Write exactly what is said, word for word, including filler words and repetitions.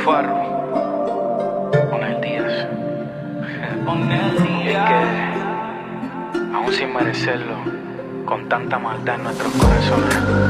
Farro, Onel Díaz. Y es que, aún sin merecerlo, con tanta maldad en nuestros corazones,